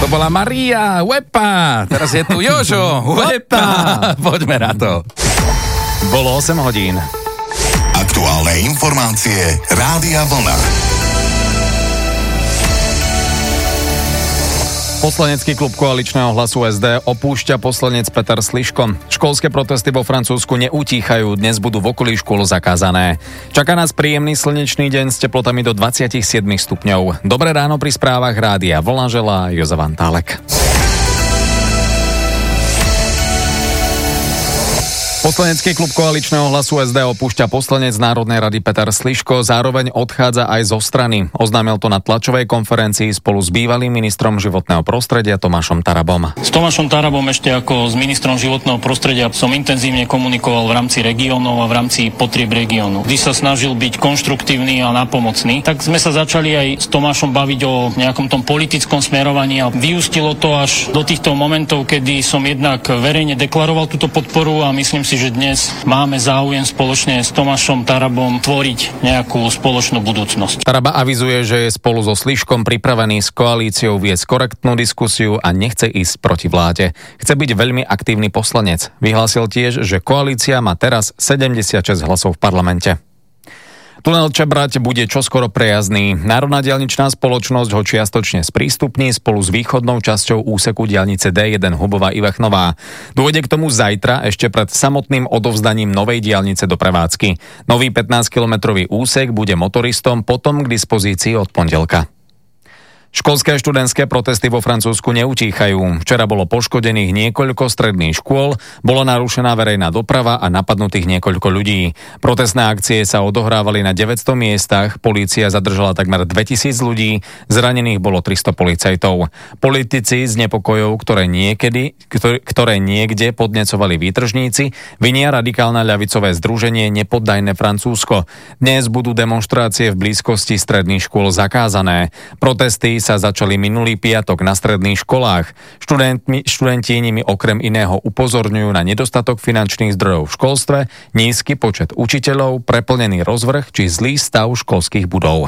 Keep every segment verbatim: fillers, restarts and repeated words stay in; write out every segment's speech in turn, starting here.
To bola Maria, Uepa. Teraz je tu Jožo, Uepa. Poďme na to. Bolo osem hodín. Aktuálne informácie Rádia Vlna. Poslanecký klub koaličného Hlasu es dé opúšťa poslanec Peter Sliško. Školské protesty vo Francúzsku neutíchajú, dnes budú v okolí škôl zakázané. Čaká nás príjemný slnečný deň s teplotami do dvadsaťsedem stupňov. Dobré ráno pri správach Rádia Vlna želá Jozef Antálek. Poslanecký klub koaličného Hlasu es dé opúšťa poslanec Národnej rady Peter Sliško, zároveň odchádza aj zo strany. Oznámil to na tlačovej konferencii spolu s bývalým ministrom životného prostredia Tomášom Tarabom. S Tomášom Tarabom ešte ako s ministrom životného prostredia som intenzívne komunikoval v rámci regiónov a v rámci potrieb regiónu. Vždy sa snažil byť konštruktívny a nápomocný. Tak sme sa začali aj s Tomášom baviť o nejakom tom politickom smerovaní a vyústilo to až do týchto momentov, kedy som jednak verejne deklaroval túto podporu a myslím si, že dnes máme záujem spoločne s Tomášom Tarabom tvoriť nejakú spoločnú budúcnosť. Taraba avizuje, že je spolu so Sliškom pripravený s koalíciou viesť korektnú diskusiu a nechce ísť proti vláde. Chce byť veľmi aktívny poslanec. Vyhlásil tiež, že koalícia má teraz sedemdesiatšesť hlasov v parlamente. Tunel Čebrať bude čoskoro prejazdný. Národná diaľničná spoločnosť ho čiastočne sprístupní spolu s východnou časťou úseku diaľnice dé jeden Hubová Ivachnová. Dôjde k tomu zajtra ešte pred samotným odovzdaním novej diaľnice do prevádzky. Nový pätnásťkilometrový úsek bude motoristom potom k dispozícii od pondelka. Školské a študentské protesty vo Francúzsku neutíchajú. Včera bolo poškodených niekoľko stredných škôl, bola narušená verejná doprava a napadnutých niekoľko ľudí. Protestné akcie sa odohrávali na deväťsto miestach, polícia zadržala takmer dvetisíc ľudí, zranených bolo tristo policajtov. Politici z nepokojov, ktoré niekedy, ktoré, ktoré niekde podnecovali výtržníci, vinia radikálne ľavicové združenie Nepoddajné Francúzsko. Dnes budú demonštrácie v blízkosti stredných škôl zakázané. Protesty sa začali minulý piatok na stredných školách. Študenti, študenti nimi okrem iného upozorňujú na nedostatok finančných zdrojov v školstve, nízky počet učiteľov, preplnený rozvrh či zlý stav školských budov.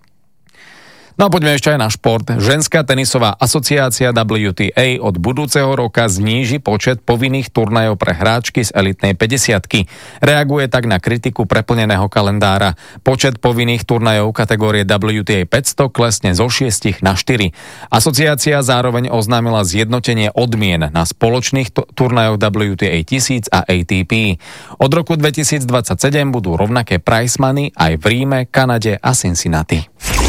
No a poďme ešte aj na šport. Ženská tenisová asociácia dá blú té á od budúceho roka zníži počet povinných turnajov pre hráčky z elitnej päťdesiatky. Reaguje tak na kritiku preplneného kalendára. Počet povinných turnajov kategórie dá blú té á päťsto klesne zo šiestich na štyri. Asociácia zároveň oznámila zjednotenie odmien na spoločných t- turnajoch dá blú té á tisíc a á té pé. Od roku dvetisícdvadsaťsedem budú rovnaké prize money aj v Ríme, Kanade a Cincinnati.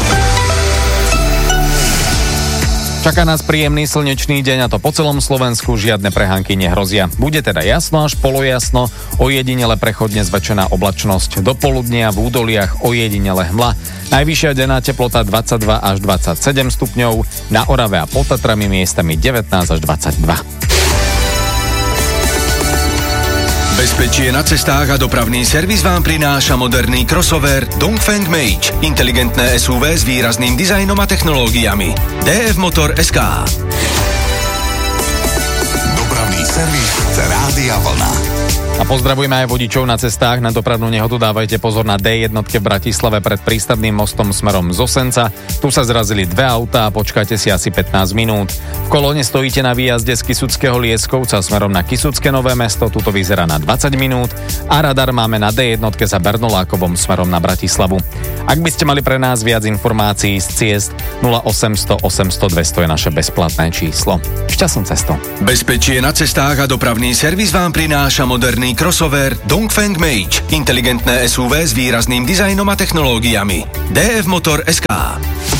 Čaká nás príjemný slnečný deň a to po celom Slovensku, žiadne prehánky nehrozia. Bude teda jasno až polojasno, ojedinele prechodne zväčšená oblačnosť. Do poludnia v údoliach ojedinele hmla. Najvyššia denná teplota dvadsaťdva až dvadsaťsedem stupňov, na Orave a pod Tatrami miestami devätnásť až dvadsaťdva. Bezpečie na cestách a dopravný servis vám prináša moderný crossover Dongfeng Mage. Inteligentné es ú vé s výrazným dizajnom a technológiami. dé ef Motor bodka es ká. Dopravný servis Rádia Vlna. A pozdravujeme aj vodičov na cestách. Na dopravnú nehodu dávajte pozor na dé jeden v Bratislave pred prístavným mostom smerom z Osenca. Tu sa zrazili dve autá a počkajte si asi pätnásť minút. V kolóne stojíte na výjazde z Kisuckého Lieskovca smerom na Kisucké Nové Mesto. Tuto vyzerá na dvadsať minút a radar máme na dé jeden za Bernolákovom smerom na Bratislavu. Ak by ste mali pre nás viac informácií z ciest, nula osemsto osemsto dvesto je naše bezplatné číslo. Šťastnú cestu. Bezpečie na cestách a dopravný servis vám prináša moderný crossover Dongfeng Mage. Inteligentné es ú vé s výrazným dizajnom a technológiami. dé ef Motor bodka es ká.